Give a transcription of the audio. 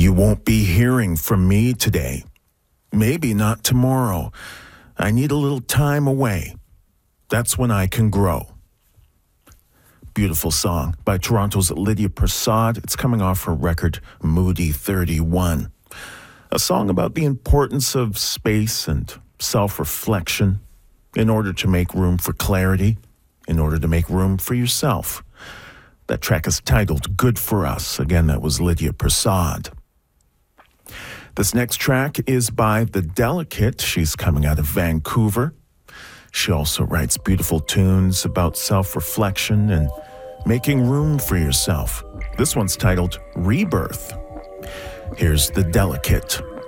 You won't be hearing from me today. Maybe not tomorrow. I need a little time away. That's when I can grow. Beautiful song by Toronto's Lydia Prasad. It's coming off her record, Moody 31. A song about the importance of space and self-reflection in order to make room for clarity, in order to make room for yourself. That track is titled Good For Us. Again, that was Lydia Prasad. This next track is by The Delicate. She's coming out of Vancouver. She also writes beautiful tunes about self-reflection and making room for yourself. This one's titled Rebirth. Here's The Delicate.